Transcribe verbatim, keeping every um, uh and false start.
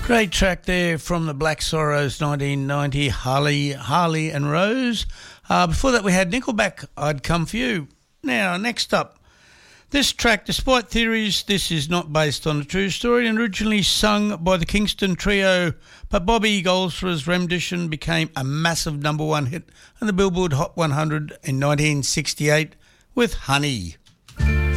Great track there from the Black Sorrows, nineteen ninety, Harley, Harley and Rose. Uh, before that we had Nickelback, I'd Come For You. Now, next up, this track, despite theories, this is not based on a true story and originally sung by the Kingston Trio, but Bobby Goldsborough's rendition became a massive number one hit on the Billboard Hot one hundred in nineteen sixty-eight with Honey.